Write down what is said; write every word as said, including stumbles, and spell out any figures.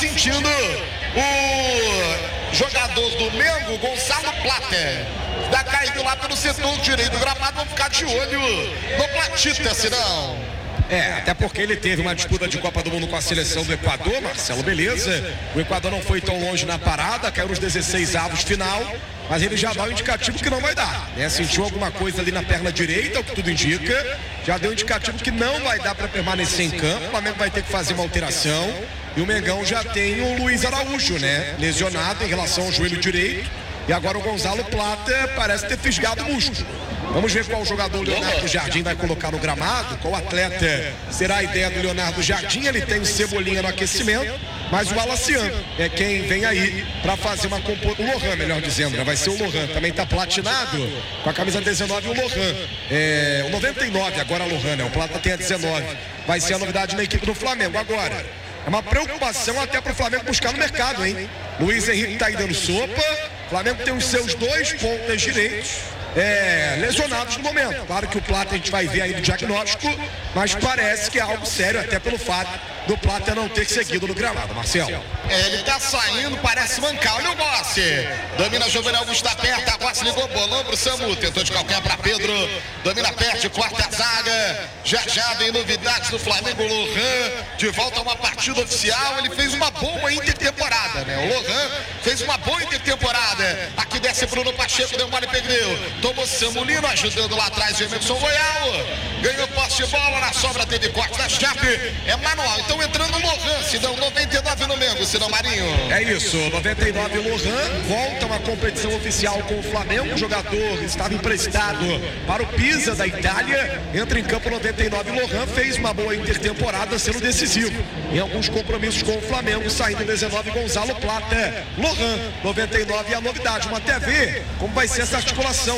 sentindo o jogador do Mengo, Gonzalo Plata. Está caído lá pelo setor direito do gramado, vamos ficar de olho no Platita, senão. É, até porque ele teve uma disputa de Copa do Mundo com a seleção do Equador, Marcelo, beleza. O Equador não foi tão longe na parada, caiu nos dezesseis avos final, mas ele já dá um indicativo que não vai dar, né? Sentiu alguma coisa ali na perna direita, o que tudo indica, já deu um indicativo que não vai dar para permanecer em campo. O Flamengo vai ter que fazer uma alteração e o Mengão já tem o Luiz Araújo, né? Lesionado em relação ao joelho direito, e agora o Gonzalo Plata parece ter fisgado o músculo. Vamos ver qual jogador o Leonardo Jardim vai colocar no gramado, qual atleta será a ideia do Leonardo Jardim. Ele tem o Cebolinha no aquecimento, mas o Alaciano é quem vem aí para fazer uma composição. O Lohan, melhor dizendo, né? Vai ser o Lohan, também está platinado com a camisa dezenove, o Lohan. É, o noventa e nove agora, Lohan, né? O Plata tem a dezenove. Vai ser a novidade na equipe do Flamengo. Agora, é uma preocupação até para o Flamengo buscar no mercado, hein? Luiz Henrique está aí dando sopa. O Flamengo tem os seus dois pontas direitos É, lesionados no momento. Claro que o Plata a gente vai ver aí no diagnóstico, mas parece que é algo sério, até pelo fato do Plata não ter seguido no gramado, Marcelo. É, ele tá saindo, parece mancar. Olha o Gossi. Domina Giovanni Augusto, aperta. Gossi ligou, bolão pro Samu. Tentou de calcanhar pra Pedro. Domina, perde, quarta zaga. Já já vem novidades do Flamengo. Lohan de volta a uma partida oficial. Ele fez uma boa intertemporada, né? O Lohan fez uma boa intertemporada. Aqui desce Bruno Pacheco, deu mole, perdeu. Tomou Samulino, ajudando lá atrás o Emerson Royal. Ganhou posse de bola, na sobra teve corte da Chape. É manual. Então entrando o Lohan, se dão noventa e nove no Mengo, se não Marinho. É isso, noventa e nove Lohan, volta uma competição oficial com o Flamengo. O jogador estava emprestado para o Pisa da Itália. Entra em campo noventa e nove Lohan, fez uma boa intertemporada, sendo decisivo em alguns compromissos com o Flamengo. Saindo dezenove Gonzalo Plata. Lohan, noventa e nove é a novidade. Uma T V, como vai ser essa articulação.